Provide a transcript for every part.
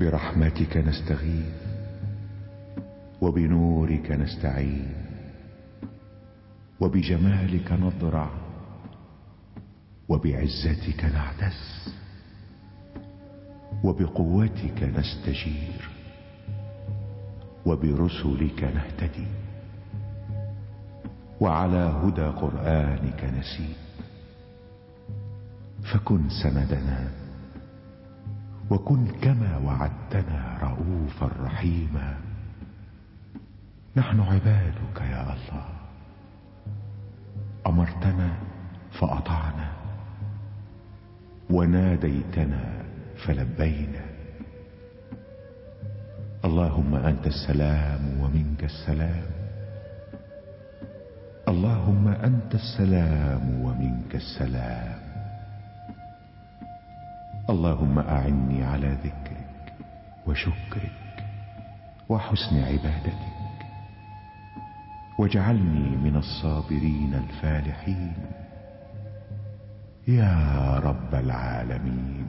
برحمتك نستغيث وبنورك نستعين وبجمالك نضرع وبعزتك نعتز وبقوتك نستجير وبرسلك نهتدي وعلى هدى قرآنك نسير. فكن سندنا وكن كما وعدتنا رؤوفا رحيما. نحن عبادك يا الله، أمرتنا فأطعنا وناديتنا فلبينا. اللهم أنت السلام ومنك السلام، اللهم أنت السلام ومنك السلام. اللهم أعني على ذكرك وشكرك وحسن عبادتك، واجعلني من الصابرين الفالحين يا رب العالمين.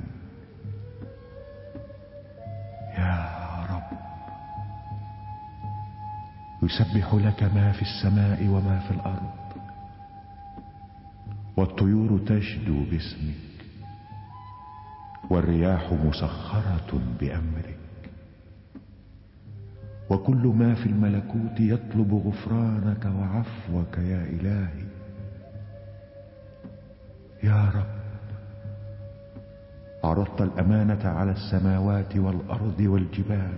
يا رب، يسبح لك ما في السماء وما في الأرض، والطيور تشدو باسمك، والرياح مسخرة بأمرك، وكل ما في الملكوت يطلب غفرانك وعفوك يا إلهي. يا رب، عرضت الأمانة على السماوات والأرض والجبال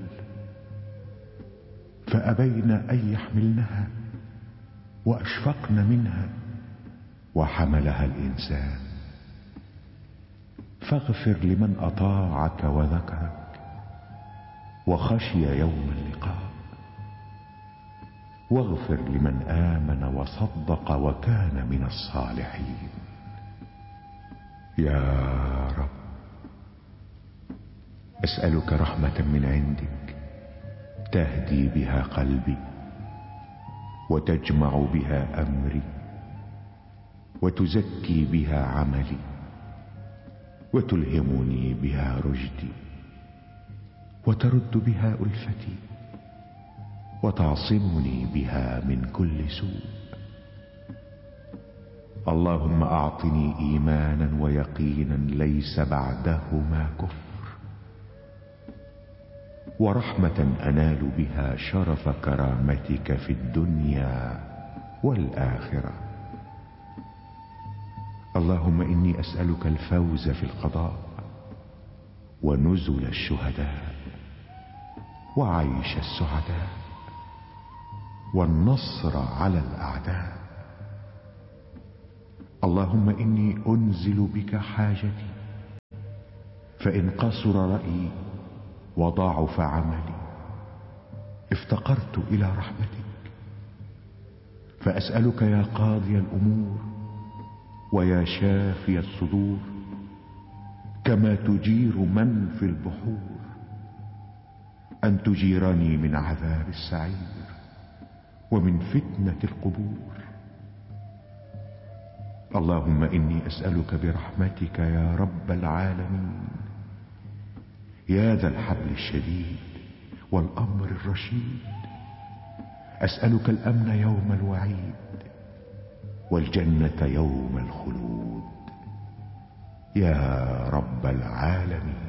فأبين أن يحملنها وأشفقن منها وحملها الإنسان. فاغفر لمن أطاعك وذكرك وخشي يوم اللقاء، واغفر لمن آمن وصدق وكان من الصالحين. يا رب، أسألك رحمة من عندك تهدي بها قلبي وتجمع بها أمري وتزكي بها عملي وتلهمني بها رشدي وترد بها ألفتي وتعصمني بها من كل سوء. اللهم أعطني إيمانا ويقينا ليس بعدهما كفر، ورحمة أنال بها شرف كرامتك في الدنيا والآخرة. اللهم إني أسألك الفوز في القضاء ونزل الشهداء وعيش السعداء والنصر على الأعداء. اللهم إني أنزل بك حاجتي، فإن قصر رأيي وضعف عملي افتقرت إلى رحمتك. فأسألك يا قاضي الأمور ويا شافي الصدور، كما تجير من في البحور، أن تجيرني من عذاب السعير ومن فتنة القبور. اللهم إني أسألك برحمتك يا رب العالمين، يا ذا الحبل الشديد والأمر الرشيد، أسألك الأمن يوم الوعيد والجنة يوم الخلود يا رب العالمين.